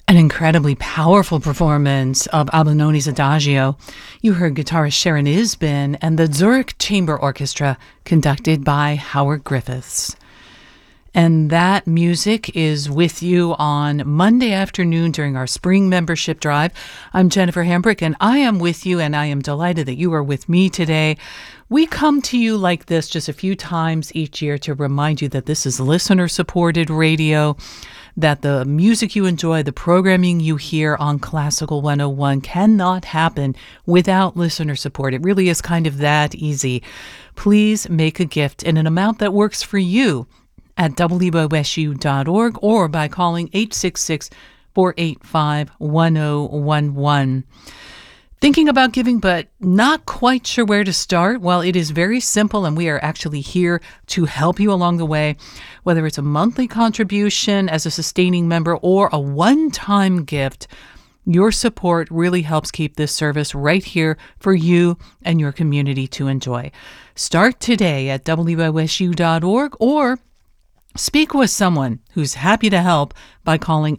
An incredibly powerful performance of Albinoni's Adagio. You heard guitarist Sharon Isbin and the Zurich Chamber Orchestra, conducted by Howard Griffiths. And that music is with you on Monday afternoon during our spring membership drive. I'm Jennifer Hambrick, and I am with you, and I am delighted that you are with me today. We come to you like this just a few times each year to remind you that this is listener-supported radio, that the music you enjoy, the programming you hear on Classical 101 cannot happen without listener support. It really is kind of that easy. Please make a gift in an amount that works for you at WOSU.org or by calling 866-485-1011. Thinking about giving but not quite sure where to start? Well, it is very simple, and we are actually here to help you along the way. Whether it's a monthly contribution as a sustaining member or a one-time gift, your support really helps keep this service right here for you and your community to enjoy. Start today at WOSU.org or speak with someone who's happy to help by calling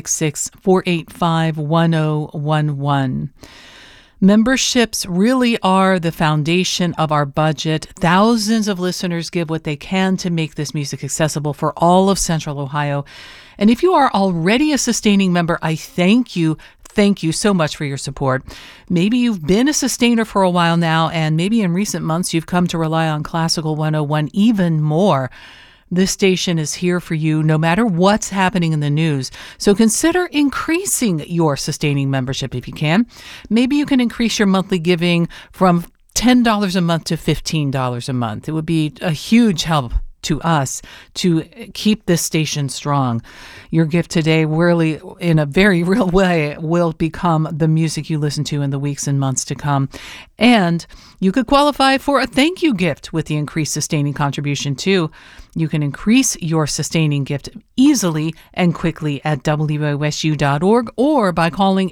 866-485-1011. Memberships really are the foundation of our budget. Thousands of listeners give what they can to make this music accessible for all of Central Ohio. And if you are already a sustaining member, I thank you. Thank you so much for your support. Maybe you've been a sustainer for a while now, and maybe in recent months you've come to rely on Classical 101 even more. This station is here for you no matter what's happening in the news. So consider increasing your sustaining membership if you can. Maybe you can increase your monthly giving from $10 a month to $15 a month. It would be a huge help to us to keep this station strong. Your gift today really, in a very real way, will become the music you listen to in the weeks and months to come. And you could qualify for a thank you gift with the increased sustaining contribution too. You can increase your sustaining gift easily and quickly at WOSU.org or by calling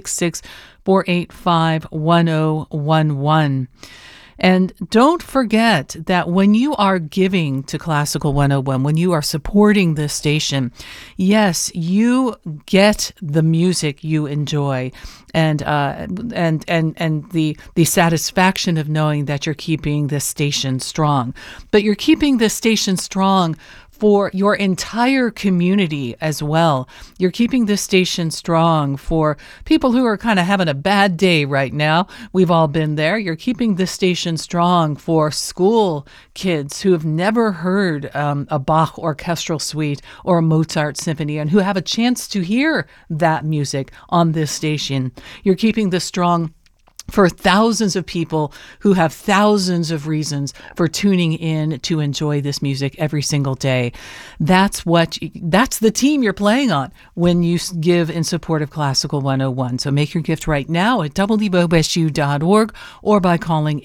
866-485-1011. And don't forget that when you are giving to Classical 101, when you are supporting this station, yes, you get the music you enjoy and the satisfaction of knowing that you're keeping this station strong. But you're keeping this station strong for your entire community as well. You're keeping this station strong for people who are kind of having a bad day right now. We've all been there. You're keeping this station strong for school kids who have never heard a Bach orchestral suite or a Mozart symphony and who have a chance to hear that music on this station. You're keeping this strong for thousands of people who have thousands of reasons for tuning in to enjoy this music every single day. That's the team you're playing on when you give in support of Classical 101. So make your gift right now at WOSU.org or by calling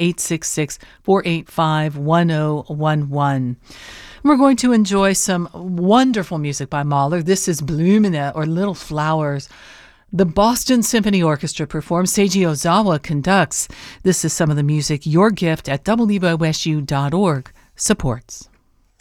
866-485-1011. We're going to enjoy some wonderful music by Mahler. This is Blumine, or Little Flowers. The Boston Symphony Orchestra performs. Seiji Ozawa conducts. This is some of the music your gift at WOSU.org supports.